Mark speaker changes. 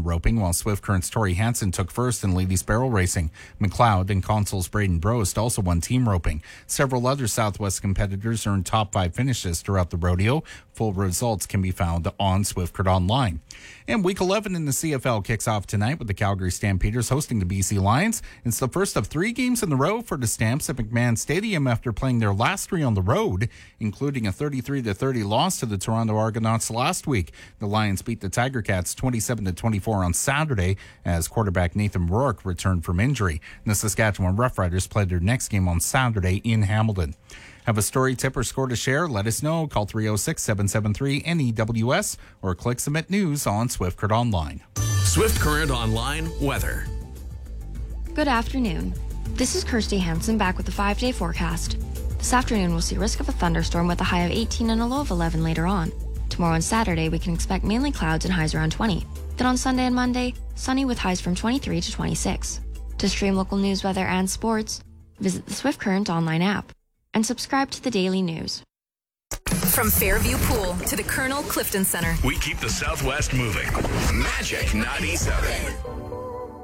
Speaker 1: Saskatchewan roping, while Swift Current's Tori Hansen took first in ladies barrel racing. McLeod and Consul's Braden Brost also won team roping. Several other Southwest competitors earned top 5 finishes throughout the rodeo. Full results can be found on Swift Current Online. And Week 11 in the CFL kicks off tonight with the Calgary Stampeders hosting the BC Lions. It's the first of 3 games in a row for the Stamps at McMahon Stadium after playing their last 3 on the road, including a 33-30 loss to the Toronto Argonauts last week. The Lions beat the Tiger Cats 27-24 on Saturday as quarterback Nathan Rourke returned from injury. And the Saskatchewan Roughriders played their next game on Saturday in Hamilton. Have a story, tip, or score to share? Let us know. Call 306-773-NEWS or click Submit News on Swift Current Online.
Speaker 2: Swift Current Online weather.
Speaker 3: Good afternoon. This is Kirsty Hansen back with the 5-day forecast. This afternoon we'll see risk of a thunderstorm with a high of 18 and a low of 11 later on. Tomorrow and Saturday we can expect mainly clouds and highs around 20. Then on Sunday and Monday, sunny with highs from 23 to 26. To stream local news, weather, and sports, visit the Swift Current Online app and subscribe to the daily news.
Speaker 4: From Fairview Pool to the Colonel Clifton Center,
Speaker 2: We keep the Southwest moving. Magic 97.